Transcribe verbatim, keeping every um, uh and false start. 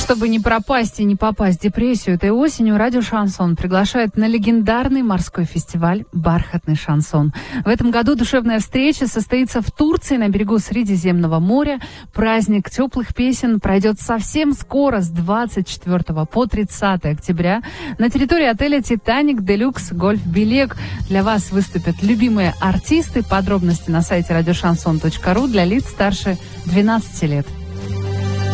Чтобы не пропасть и не попасть в депрессию, этой осенью радио «Шансон» приглашает на легендарный морской фестиваль «Бархатный шансон». В этом году душевная встреча состоится в Турции на берегу Средиземного моря. Праздник теплых песен пройдет совсем скоро, с двадцать четвёртого по тридцатое октября. На территории отеля «Титаник Делюкс Гольф Белег» для вас выступят любимые артисты. Подробности на сайте радиошансон точка ру для лиц старше двенадцати лет.